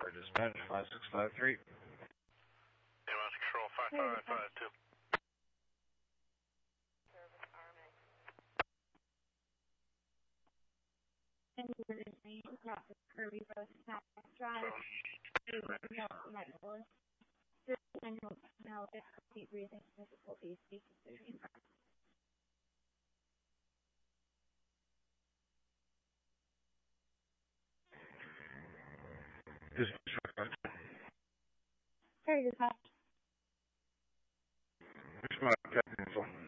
Dispatch 5653. Ambulance Control 5552. And we're just saying, not for Kirby Road, South Drive, medical. General smell, difficulty breathing, difficulty speaking, surgery. Sorry, dispatch. Which my captain?